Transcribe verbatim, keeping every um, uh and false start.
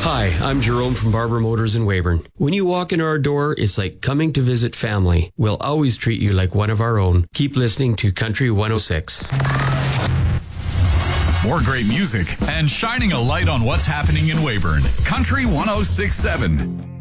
Hi, I'm Jerome from Barber Motors in Weyburn. When you walk in our door, it's like coming to visit family. We'll always treat you like one of our own. Keep listening to Country one oh six. More great music and shining a light on what's happening in Weyburn. Country one oh six point seven.